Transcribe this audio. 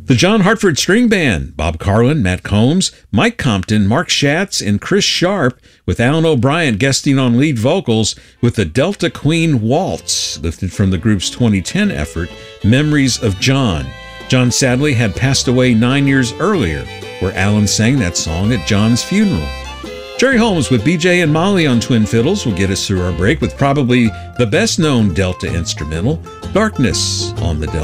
The John Hartford String Band, Bob Carlin, Matt Combs, Mike Compton, Mark Schatz, and Chris Sharp, with Alan O'Brien guesting on lead vocals with the Delta Queen Waltz, lifted from the group's 2010 effort, Memories of John. John sadly had passed away 9 years earlier, where Alan sang that song at John's funeral. Jerry Holmes with BJ and Molly on twin fiddles will get us through our break with probably the best-known Delta instrumental, Darkness on the Delta.